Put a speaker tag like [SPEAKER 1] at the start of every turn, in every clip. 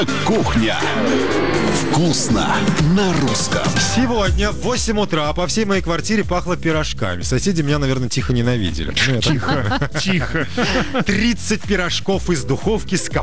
[SPEAKER 1] Кухня. Вкусно на русском.
[SPEAKER 2] Сегодня в 8 утра по всей моей квартире пахло пирожками. Соседи меня, наверное, тихо ненавидели.
[SPEAKER 3] Тихо.
[SPEAKER 2] 30 пирожков из духовки с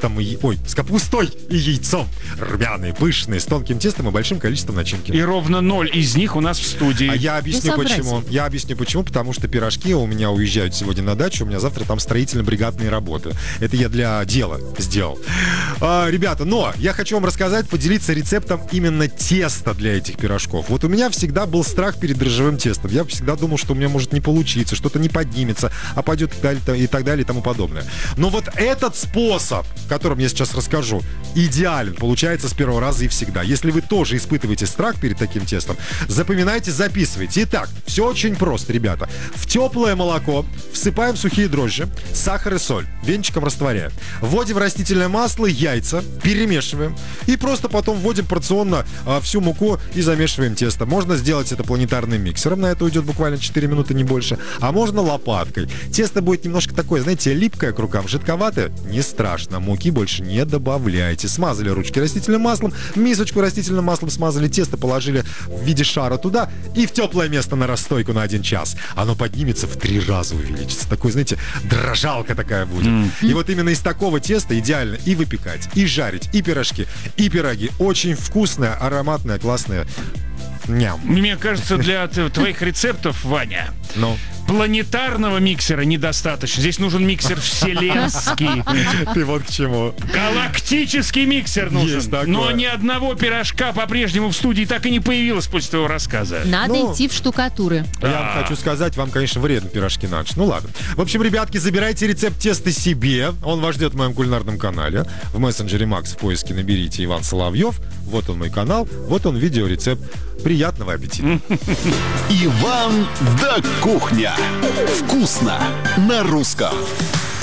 [SPEAKER 2] с капустой и яйцом. Румяные, пышные, с тонким тестом и большим количеством начинки.
[SPEAKER 3] И ровно 0 из них у нас в студии.
[SPEAKER 2] А я объясню почему. Потому что пирожки у меня уезжают сегодня на дачу. У меня завтра там строительно-бригадные работы. Это я для дела сделал. Ребята, но я хочу вам рассказать, поделиться рецептом именно теста для этих пирожков. Вот у меня всегда был страх перед дрожжевым тестом. Я всегда думал, что у меня может не получиться, что-то не поднимется, а пойдет и так далее и тому подобное. Но вот этот способ, о котором я сейчас расскажу, идеален, получается с первого раза и всегда. Если вы тоже испытываете страх перед таким тестом, запоминайте, записывайте. Итак, все очень просто, ребята. В теплое молоко всыпаем сухие дрожжи, сахар и соль, венчиком растворяем. Вводим растительное масло, яйца, перемешиваем и просто потом вводим порционно всю муку и замешиваем тесто. Можно сделать это планетарным миксером, на это уйдет буквально 4 минуты, не больше, а можно лопаткой. Тесто будет немножко такое, знаете, липкое к рукам, жидковатое, не страшно, муки больше не добавляйте. Смазали ручки растительным маслом, мисочку растительным маслом смазали, тесто положили в виде шара туда и в теплое место на расстойку на 1 час. Оно поднимется в 3 раза, увеличится. Такой, знаете, дрожалка такая будет. И вот именно из такого теста идеально и выпекать, и жарить, и пирожки, и пироги. Очень вкусная, ароматная, классная. Ням.
[SPEAKER 3] Мне кажется, для твоих рецептов, Ваня, планетарного миксера недостаточно. Здесь нужен миксер вселенский.
[SPEAKER 2] Ты вот к чему.
[SPEAKER 3] Галактический миксер нужен. Но ни одного пирожка по-прежнему в студии так и не появилось после твоего рассказа.
[SPEAKER 4] Надо идти в штукатуры.
[SPEAKER 2] Я вам хочу сказать, вам, конечно, вредно пирожки на ночь. Ну ладно. В общем, ребятки, забирайте рецепт теста себе. Он вас ждет в моем кулинарном канале. В мессенджере Макс в поиске наберите Иван Соловьев. Вот он мой канал, вот он видеорецепт. Приятного аппетита.
[SPEAKER 1] Иван да Кухня. Вкусно на русском.